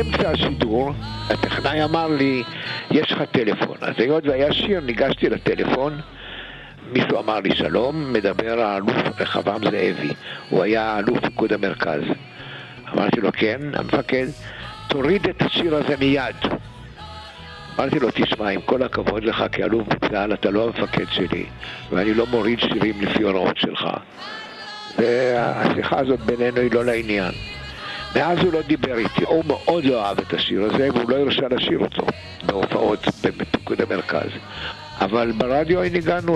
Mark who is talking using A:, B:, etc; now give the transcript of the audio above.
A: באמצע השידור, הטכנאי אמר לי, יש לך טלפון. אז היות והיה שיר, ניגשתי לטלפון, מישהו אמר לי, שלום, מדבר האלוף רחבעם זאבי, הוא היה אלוף פיקוד המרכז. אמרתי לו, כן, המפקד, תוריד את השיר הזה מיד. אמרתי לו, תשמע, עם כל הכבוד לך כאלוף בצה"ל, אתה לא המפקד שלי, ואני לא מוריד שירים לפי הוראות שלך. והשיחה הזאת בינינו היא לא לעניין. מאז הוא לא דיבר איתי, הוא מאוד לא אהב את השיר הזה, והוא לא הרשה לשיר אותו בהופעות בפיקוד המרכז. אבל ברדיו ניגענו